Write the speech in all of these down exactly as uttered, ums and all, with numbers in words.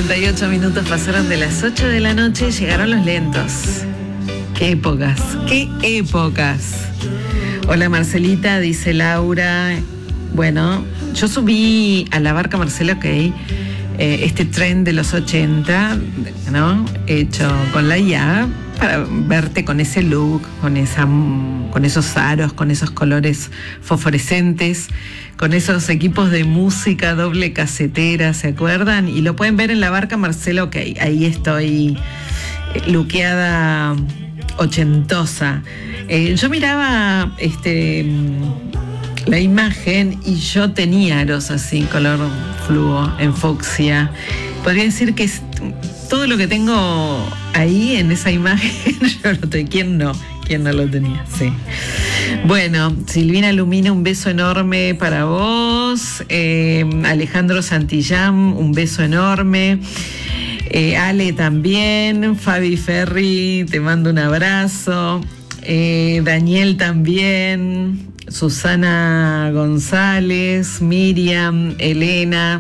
cincuenta y ocho minutos pasaron de las ocho de la noche y llegaron los lentos. Qué épocas, qué épocas. Hola Marcelita, dice Laura. Bueno, yo subí a la barca Marcelo, ok, eh, este tren de los ochenta, ¿no? Hecho con la I A, para verte con ese look, con, esa, con esos aros, con esos colores fosforescentes, con esos equipos de música doble casetera, ¿se acuerdan? Y lo pueden ver en la barca Marcelo, ok, ahí estoy luqueada ochentosa. Eh, yo miraba este la imagen y yo tenía aros así, color fluo, en fucsia. Podría decir que es todo lo que tengo ahí en esa imagen, yo lo tengo. ¿Quién no? ¿Quién no lo tenía? Sí. Bueno, Silvina Lumina, un beso enorme para vos. Eh, Alejandro Santillán, un beso enorme. Eh, Ale también. Fabi Ferri, te mando un abrazo. Eh, Daniel también. Susana González, Miriam, Elena,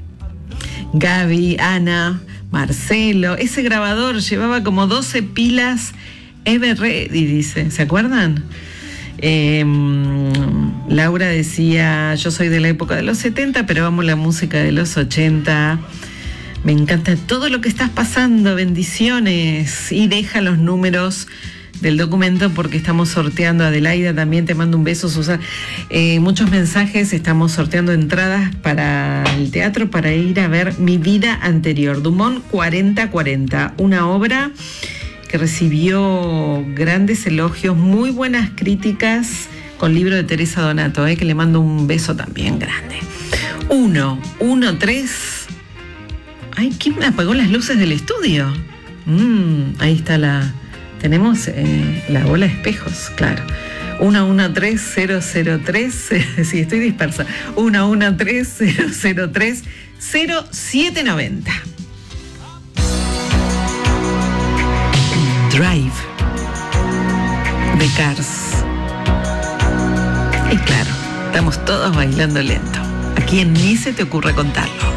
Gaby, Ana, Marcelo. Ese grabador llevaba como doce pilas Everready, dice, ¿se acuerdan? Eh, Laura decía, yo soy de la época de los setenta, pero amo la música de los ochenta. Me encanta todo lo que estás pasando, bendiciones. Y deja los números del documento porque estamos sorteando. Adelaida, también te mando un beso, Susana. Eh, muchos mensajes, estamos sorteando entradas para el teatro para ir a ver Mi vida anterior, Dumont cuarenta cuarenta, una obra que recibió grandes elogios, muy buenas críticas, con libro de Teresa Donato, eh, que le mando un beso también grande. Uno, uno, tres. Ay, ¿quién me apagó las luces del estudio? Mm, ahí está la... Tenemos eh, la bola de espejos, claro. uno uno tres cero cero tres, sí, estoy dispersa. uno uno tres cero cero tres cero siete nueve cero. Drive de Cars. Y claro, estamos todos bailando lento. ¿A quién ni se te ocurre contarlo?